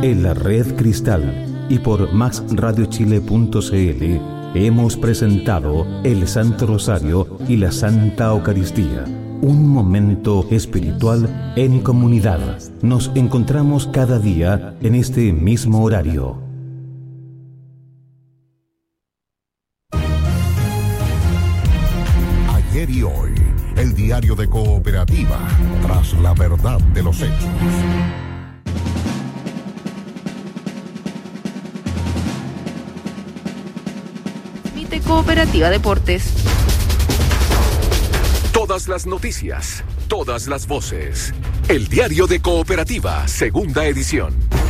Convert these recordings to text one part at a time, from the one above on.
En la Red Cristal y por maxradiochile.cl hemos presentado el Santo Rosario y la Santa Eucaristía. Un momento espiritual en comunidad. Nos encontramos cada día en este mismo horario. Ayer y hoy, el diario de Cooperativa, tras la verdad de los hechos. Cooperativa Deportes. Todas las noticias, todas las voces. El diario de Cooperativa, segunda edición.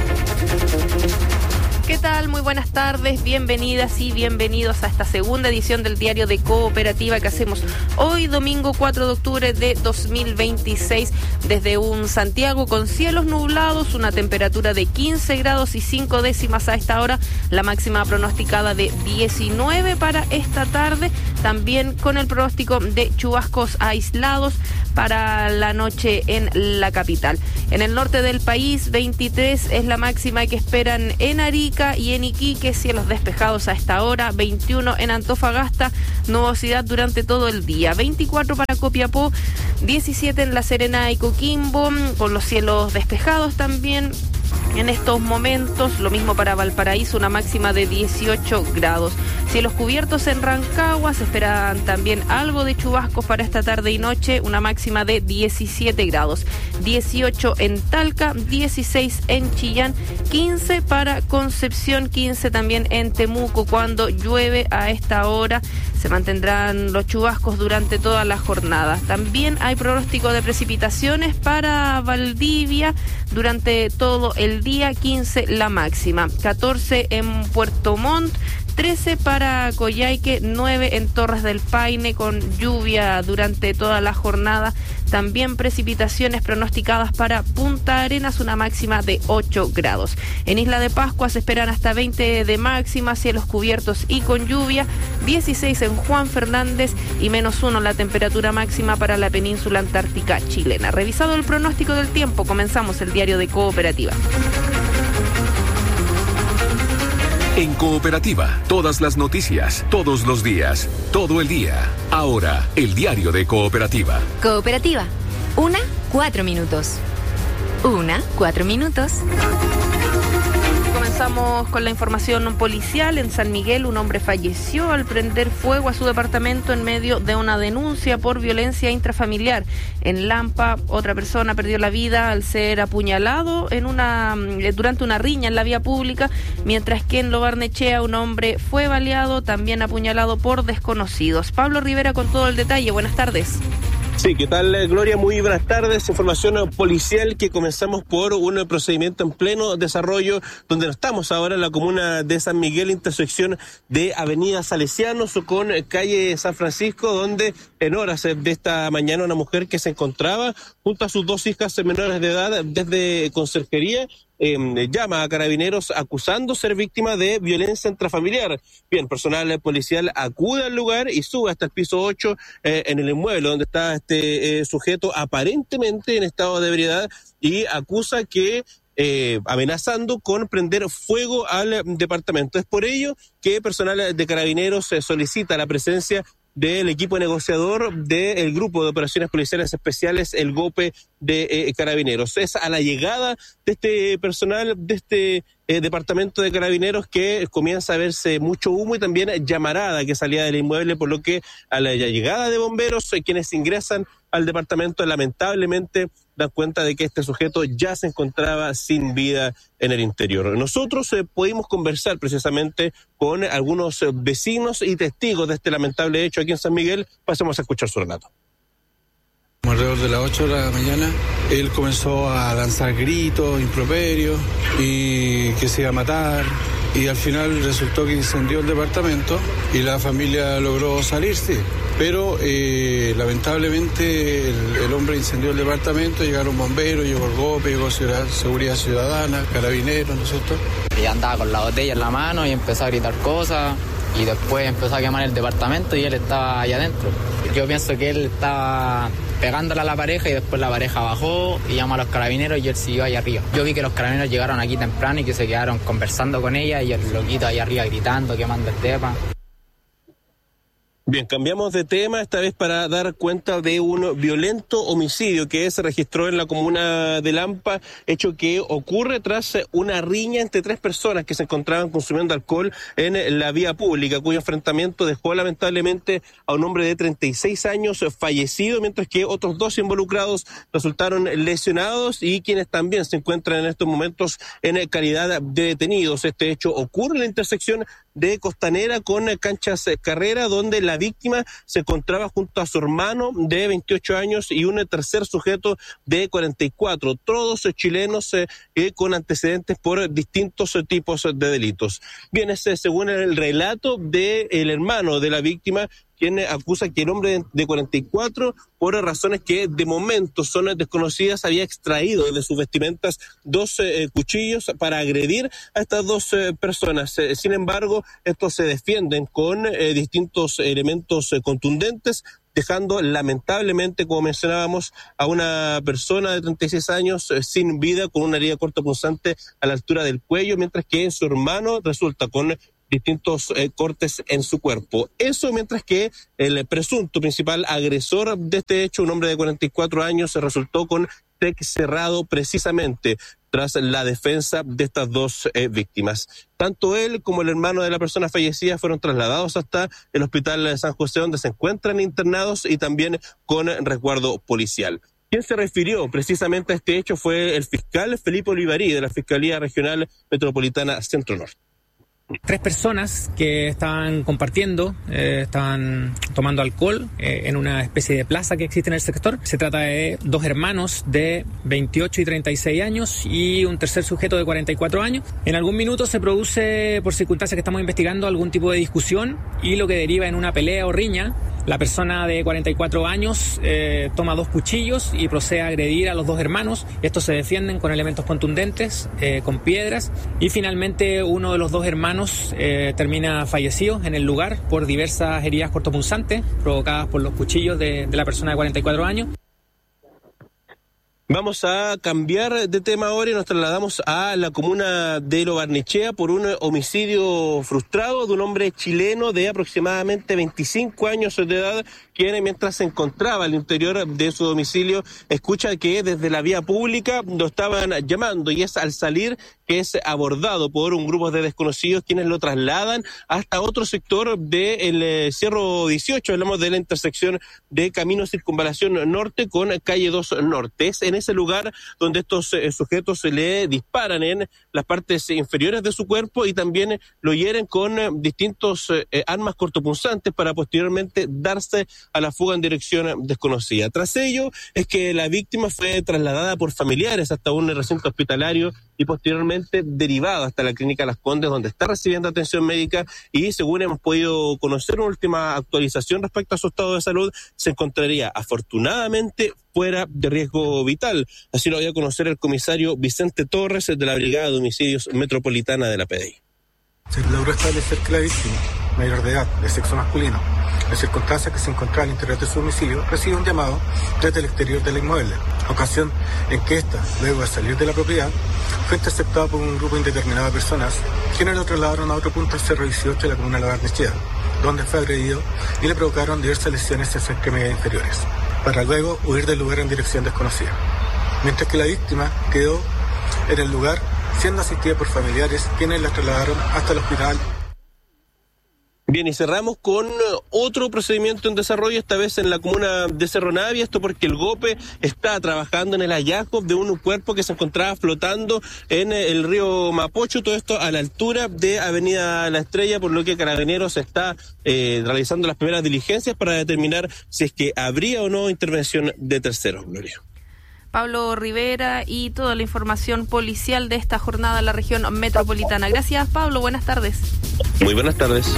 ¿Qué tal? Muy buenas tardes, bienvenidas y bienvenidos a esta segunda edición del diario de Cooperativa que hacemos hoy, domingo 4 de octubre de 2026, desde un Santiago con cielos nublados, una temperatura de 15 grados y 5 décimas a esta hora, la máxima pronosticada de 19 para esta tarde, también con el pronóstico de chubascos aislados para la noche en la capital. En el norte del país, 23 es la máxima que esperan en Arica y en Iquique, cielos despejados a esta hora, 21 en Antofagasta, nubosidad durante todo el día, 24 para Copiapó, 17 en La Serena y Coquimbo, con los cielos despejados también en estos momentos, lo mismo para Valparaíso, una máxima de 18 grados. Cielos cubiertos en Rancagua, se esperan también algo de chubascos para esta tarde y noche, una máxima de 17 grados. 18 en Talca, 16 en Chillán, 15 para Concepción, 15 también en Temuco. Cuando llueve a esta hora, se mantendrán los chubascos durante toda la jornada. También hay pronóstico de precipitaciones para Valdivia durante todo el día, 15 la máxima, 14 en Puerto Montt, 13 para Coyhaique, 9 en Torres del Paine, con lluvia durante toda la jornada. También precipitaciones pronosticadas para Punta Arenas, una máxima de 8 grados. En Isla de Pascua se esperan hasta 20 de máxima, cielos cubiertos y con lluvia, 16 en Juan Fernández y -1 la temperatura máxima para la península antártica chilena. Revisado el pronóstico del tiempo, comenzamos el diario de Cooperativa. En Cooperativa, todas las noticias, todos los días, todo el día. Ahora, el diario de Cooperativa. Cooperativa, 4 minutos. 4 minutos. Comenzamos con la información policial. En San Miguel, un hombre falleció al prender fuego a su departamento en medio de una denuncia por violencia intrafamiliar. En Lampa, otra persona perdió la vida al ser apuñalado durante una riña en la vía pública, mientras que en Lo Barnechea un hombre fue baleado, también apuñalado por desconocidos. Pablo Rivera con todo el detalle. Buenas tardes. Sí, ¿qué tal, Gloria? Muy buenas tardes. Información policial que comenzamos por un procedimiento en pleno desarrollo, donde estamos ahora en la comuna de San Miguel, intersección de Avenida Salesianos con calle San Francisco, donde en horas de esta mañana una mujer que se encontraba junto a sus 2 hijas menores de edad desde conserjería llama a Carabineros acusando ser víctima de violencia intrafamiliar. Bien, personal policial acude al lugar y sube hasta el piso 8 en el inmueble donde está este sujeto aparentemente en estado de ebriedad y acusa que amenazando con prender fuego al departamento. Es por ello que personal de Carabineros solicita la presencia del equipo negociador del Grupo de Operaciones Policiales Especiales, el GOPE de Carabineros. Es a la llegada de este personal, de este departamento de Carabineros, que comienza a verse mucho humo y también llamarada que salía del inmueble, por lo que a la llegada de bomberos, quienes ingresan al departamento lamentablemente dan cuenta de que este sujeto ya se encontraba sin vida en el interior. Nosotros pudimos conversar precisamente con algunos vecinos y testigos de este lamentable hecho aquí en San Miguel. Pasemos a escuchar su relato. Alrededor de las 8 de la mañana, él comenzó a lanzar gritos, improperios y que se iba a matar. Y al final resultó que incendió el departamento y la familia logró salirse. Pero lamentablemente el hombre incendió el departamento, llegaron bomberos, llegó el GOPE, llegó Seguridad Ciudadana, Carabineros, ¿no es cierto? Y andaba con la botella en la mano y empezó a gritar cosas y después empezó a quemar el departamento y él estaba allá adentro. Yo pienso que él estaba pegándole a la pareja y después la pareja bajó y llamó a los carabineros y él siguió allá arriba. Yo vi que los carabineros llegaron aquí temprano y que se quedaron conversando con ella y el loquito allá arriba gritando, quemando el depa. Bien, cambiamos de tema, esta vez para dar cuenta de un violento homicidio que se registró en la comuna de Lampa, hecho que ocurre tras una riña entre 3 personas que se encontraban consumiendo alcohol en la vía pública, cuyo enfrentamiento dejó lamentablemente a un hombre de 36 años fallecido, mientras que otros 2 involucrados resultaron lesionados y quienes también se encuentran en estos momentos en calidad de detenidos. Este hecho ocurre en la intersección de Costanera con Canchas Carrera, donde la víctima se encontraba junto a su hermano de 28 años y un tercer sujeto de 44, todos chilenos con antecedentes por distintos tipos de delitos. Bien, según el relato del hermano de la víctima, quien acusa que el hombre de 44, por razones que de momento son desconocidas, había extraído de sus vestimentas 2 cuchillos para agredir a estas 2 personas. Sin embargo, estos se defienden con distintos elementos contundentes, dejando lamentablemente, como mencionábamos, a una persona de 36 años sin vida, con una herida cortopunzante a la altura del cuello, mientras que su hermano resulta con distintos cortes en su cuerpo. Eso mientras que el presunto principal agresor de este hecho, un hombre de 44 años, se resultó con TEC cerrado precisamente tras la defensa de estas 2 víctimas. Tanto él como el hermano de la persona fallecida fueron trasladados hasta el Hospital de San José, donde se encuentran internados y también con resguardo policial. Quien se refirió precisamente a este hecho fue el fiscal Felipe Olivarí, de la Fiscalía Regional Metropolitana Centro Norte. 3 personas que estaban compartiendo, estaban tomando alcohol en una especie de plaza que existe en el sector. Se trata de 2 hermanos de 28 y 36 años y un tercer sujeto de 44 años. En algún minuto se produce, por circunstancias que estamos investigando, algún tipo de discusión y lo que deriva en una pelea o riña. La persona de 44 años toma 2 cuchillos y procede a agredir a los 2 hermanos. Estos se defienden con elementos contundentes, con piedras, y finalmente uno de los 2 hermanos termina fallecido en el lugar por diversas heridas cortopunzantes provocadas por los cuchillos de la persona de 44 años. Vamos a cambiar de tema ahora y nos trasladamos a la comuna de Lo Barnechea por un homicidio frustrado de un hombre chileno de aproximadamente 25 años de edad, quien mientras se encontraba al interior de su domicilio escucha que desde la vía pública lo estaban llamando y es al salir que es abordado por un grupo de desconocidos quienes lo trasladan hasta otro sector del Cerro 18, hablamos de la intersección de Camino Circunvalación Norte con Calle 2 Norte. Es en ese lugar donde estos sujetos se le disparan en las partes inferiores de su cuerpo y también lo hieren con distintos armas cortopunzantes para posteriormente darse a la fuga en dirección desconocida. Tras ello es que la víctima fue trasladada por familiares hasta un recinto hospitalario y posteriormente derivada hasta la clínica Las Condes, donde está recibiendo atención médica y, según hemos podido conocer una última actualización respecto a su estado de salud, se encontraría afortunadamente fuera de riesgo vital. Así lo dio a conocer el comisario Vicente Torres de la Brigada de Homicidios Metropolitana de la PDI. Se logró establecer que la víctima, mayor de edad, de sexo masculino, en circunstancias que se encontraba al interior de su domicilio, recibe un llamado desde el exterior del inmueble, ocasión en que ésta, luego de salir de la propiedad, fue interceptada por un grupo indeterminado de personas, quienes lo trasladaron a otro punto del Cerro 18 de la comuna de La Barnechea, donde fue agredido y le provocaron diversas lesiones en sus extremidades inferiores, para luego huir del lugar en dirección desconocida. Mientras que la víctima quedó en el lugar siendo asistida por familiares, quienes la trasladaron hasta el hospital. Bien, y cerramos con otro procedimiento en desarrollo, esta vez en la comuna de Cerro Navia, esto porque el GOPE está trabajando en el hallazgo de un cuerpo que se encontraba flotando en el río Mapocho, todo esto a la altura de Avenida La Estrella, por lo que Carabineros está realizando las primeras diligencias para determinar si es que habría o no intervención de terceros, Gloria. Pablo Rivera y toda la información policial de esta jornada en la región metropolitana. Gracias, Pablo. Buenas tardes. Muy buenas tardes.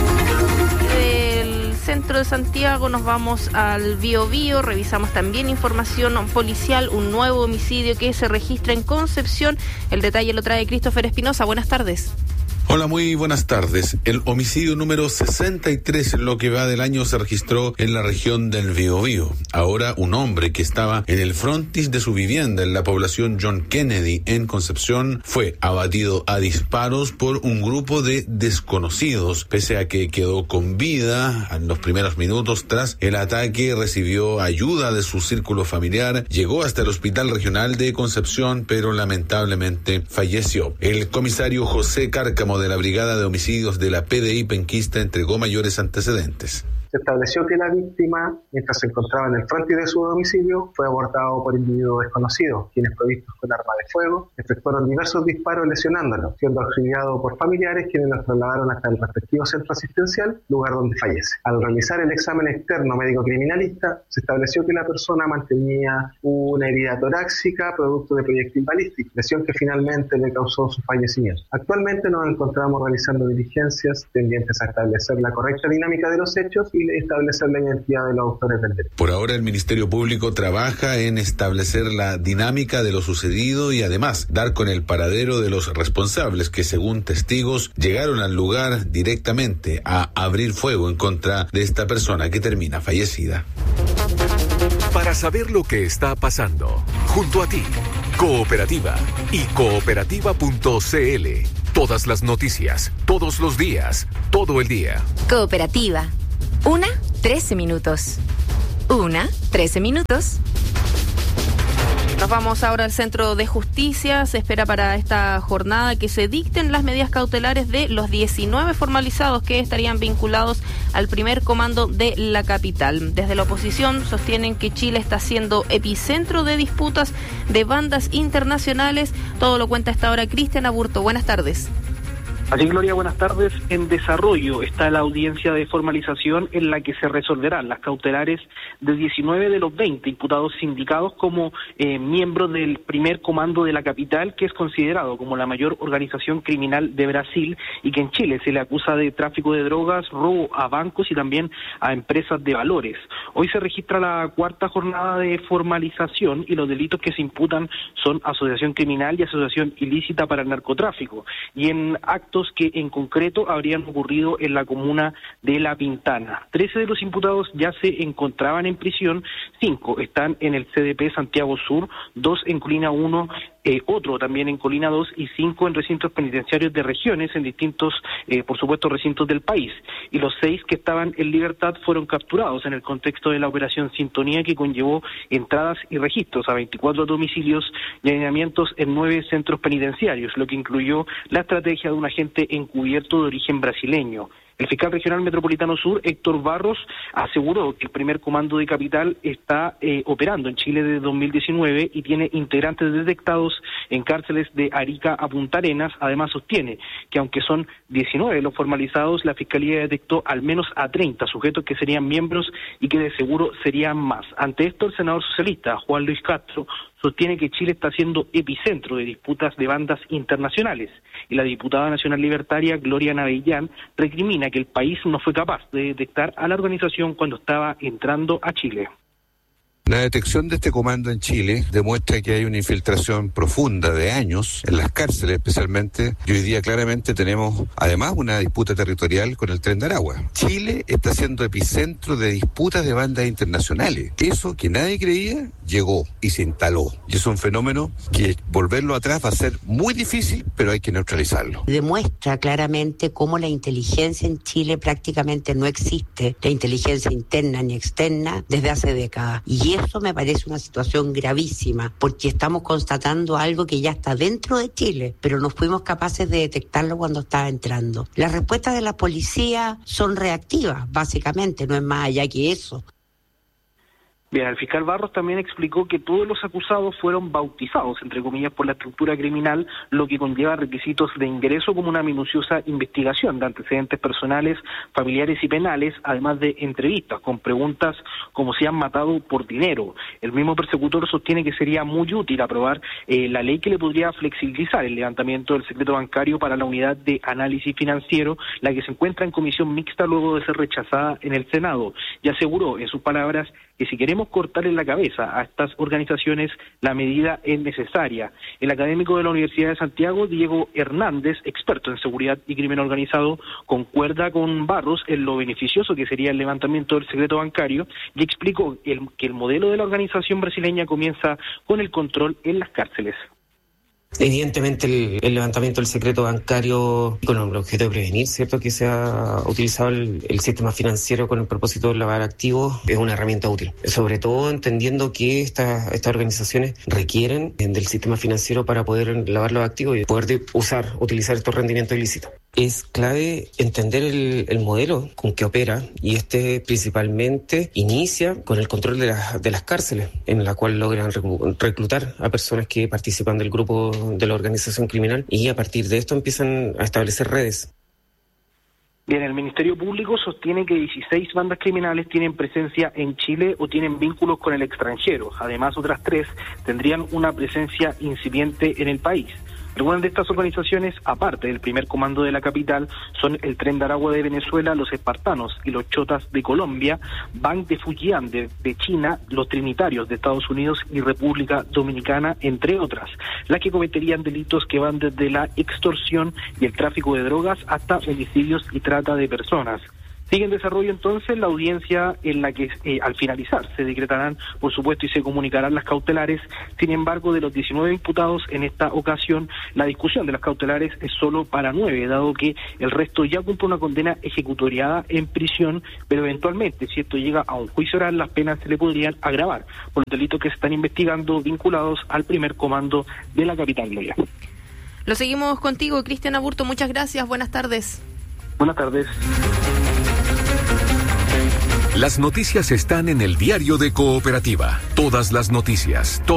Del centro de Santiago nos vamos al Biobío. Revisamos también información policial, un nuevo homicidio que se registra en Concepción. El detalle lo trae Christopher Espinosa. Buenas tardes. Hola, muy buenas tardes. El homicidio número 63 en lo que va del año se registró en la región del Biobío. Ahora un hombre que estaba en el frontis de su vivienda en la población John Kennedy en Concepción fue abatido a disparos por un grupo de desconocidos. Pese a que quedó con vida en los primeros minutos tras el ataque, recibió ayuda de su círculo familiar, llegó hasta el Hospital Regional de Concepción, pero lamentablemente falleció. El comisario José Cárcamo de la Brigada de Homicidios de la PDI penquista entregó mayores antecedentes. Se estableció que la víctima, mientras se encontraba en el frontis de su domicilio, fue abordado por individuos desconocidos, quienes, provistos con arma de fuego, efectuaron diversos disparos lesionándolo, siendo auxiliado por familiares quienes lo trasladaron hasta el respectivo centro asistencial, lugar donde fallece. Al realizar el examen externo médico-criminalista, se estableció que la persona mantenía una herida torácica producto de proyectil balístico, lesión que finalmente le causó su fallecimiento. Actualmente nos encontramos realizando diligencias tendientes a establecer la correcta dinámica de los hechos y establecer la identidad de los autores del delito. Por ahora el Ministerio Público trabaja en establecer la dinámica de lo sucedido y además dar con el paradero de los responsables que, según testigos, llegaron al lugar directamente a abrir fuego en contra de esta persona que termina fallecida. Para saber lo que está pasando, junto a ti, Cooperativa y cooperativa.cl. Todas las noticias, todos los días, todo el día. Cooperativa. 13 minutos. 13 minutos. Nos vamos ahora al Centro de Justicia. Se espera para esta jornada que se dicten las medidas cautelares de los 19 formalizados que estarían vinculados al primer comando de la capital. Desde la oposición sostienen que Chile está siendo epicentro de disputas de bandas internacionales. Todo lo cuenta a esta hora Cristian Aburto. Buenas tardes. Así, Gloria, buenas tardes. En desarrollo está la audiencia de formalización en la que se resolverán las cautelares de 19 de los 20 imputados sindicados como miembros del primer comando de la capital, que es considerado como la mayor organización criminal de Brasil y que en Chile se le acusa de tráfico de drogas, robo a bancos y también a empresas de valores. Hoy se registra la cuarta jornada de formalización y los delitos que se imputan son asociación criminal y asociación ilícita para el narcotráfico. Y en actos que en concreto habrían ocurrido en la comuna de La Pintana. 13 de los imputados ya se encontraban en prisión, 5 están en el CDP Santiago Sur, 2 en Colina 1, otro también en Colina 2 y 5 en recintos penitenciarios de regiones en distintos, por supuesto, recintos del país. Y los 6 que estaban en libertad fueron capturados en el contexto de la operación Sintonía, que conllevó entradas y registros a 24 domicilios y allanamientos en 9 centros penitenciarios, lo que incluyó la estrategia de un agente encubierto de origen brasileño. El fiscal regional metropolitano sur, Héctor Barros, aseguró que el primer comando de capital está operando en Chile desde 2019 y tiene integrantes detectados en cárceles de Arica a Punta Arenas. Además sostiene que aunque son 19 los formalizados, la fiscalía detectó al menos a 30 sujetos que serían miembros y que de seguro serían más. Ante esto, el senador socialista Juan Luis Castro sostiene que Chile está siendo epicentro de disputas de bandas internacionales y la diputada nacional libertaria Gloria Navellán recrimina que el país no fue capaz de detectar a la organización cuando estaba entrando a Chile. La detección de este comando en Chile demuestra que hay una infiltración profunda de años en las cárceles especialmente, y hoy día claramente tenemos además una disputa territorial con el Tren de Aragua. Chile está siendo epicentro de disputas de bandas internacionales. Eso que nadie creía llegó y se instaló. Y es un fenómeno que volverlo atrás va a ser muy difícil, pero hay que neutralizarlo. Demuestra claramente cómo la inteligencia en Chile prácticamente no existe, la inteligencia interna ni externa, desde hace décadas. Y eso me parece una situación gravísima, porque estamos constatando algo que ya está dentro de Chile, pero no fuimos capaces de detectarlo cuando estaba entrando. Las respuestas de la policía son reactivas, básicamente, no es más allá que eso. Bien, el fiscal Barros también explicó que todos los acusados fueron bautizados, entre comillas, por la estructura criminal, lo que conlleva requisitos de ingreso como una minuciosa investigación de antecedentes personales, familiares y penales, además de entrevistas con preguntas como si han matado por dinero. El mismo persecutor sostiene que sería muy útil aprobar la ley que le podría flexibilizar el levantamiento del secreto bancario para la unidad de análisis financiero, la que se encuentra en comisión mixta luego de ser rechazada en el Senado. Y aseguró, en sus palabras, que si queremos cortarle la cabeza a estas organizaciones, la medida es necesaria. El académico de la Universidad de Santiago, Diego Hernández, experto en seguridad y crimen organizado, concuerda con Barros en lo beneficioso que sería el levantamiento del secreto bancario y explicó que el modelo de la organización brasileña comienza con el control en las cárceles. Evidentemente el levantamiento del secreto bancario con el objeto de prevenir, ¿cierto?, que se ha utilizado el sistema financiero con el propósito de lavar activos, es una herramienta útil. Sobre todo entendiendo que estas organizaciones requieren del sistema financiero para poder lavar los activos y poder utilizar estos rendimientos ilícitos. Es clave entender el modelo con que opera, y este principalmente inicia con el control de las cárceles, en la cual logran reclutar a personas que participan del grupo de la organización criminal, y a partir de esto empiezan a establecer redes. Bien, el Ministerio Público sostiene que 16 bandas criminales tienen presencia en Chile o tienen vínculos con el extranjero. Además, otras 3 tendrían una presencia incipiente en el país. Algunas de estas organizaciones, aparte del primer comando de la capital, son el Tren de Aragua de Venezuela, los Espartanos y los Chotas de Colombia, Bank de Fujian de China, los Trinitarios de Estados Unidos y República Dominicana, entre otras, las que cometerían delitos que van desde la extorsión y el tráfico de drogas hasta homicidios y trata de personas. Sigue en desarrollo entonces la audiencia en la que al finalizar se decretarán, por supuesto, y se comunicarán las cautelares. Sin embargo, de los 19 imputados en esta ocasión, la discusión de las cautelares es solo para 9, dado que el resto ya cumple una condena ejecutoriada en prisión, pero eventualmente, si esto llega a un juicio oral, las penas se le podrían agravar por los delitos que se están investigando vinculados al primer comando de la capital, Gloria. Lo seguimos contigo, Cristian Aburto. Muchas gracias. Buenas tardes. Buenas tardes. Las noticias están en el Diario de Cooperativa. Todas las noticias.